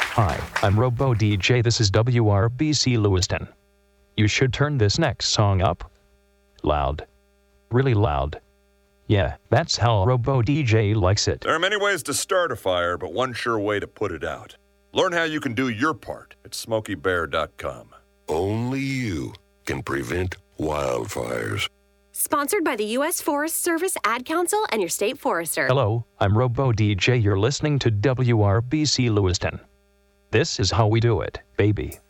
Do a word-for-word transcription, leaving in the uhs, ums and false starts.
Hi, I'm Robo D J. This is W R B C Lewiston. You should turn this next song up. Loud. Really loud. Yeah, that's how Robo D J likes it. There are many ways to start a fire, but one sure way to put it out. Learn how you can do your part at smokey bear dot com. Only you can prevent wildfires. Sponsored by the U S Forest Service, Ad Council, and your state forester. Hello, I'm Robo D J. You're listening to W R B C Lewiston. This is how we do it, baby.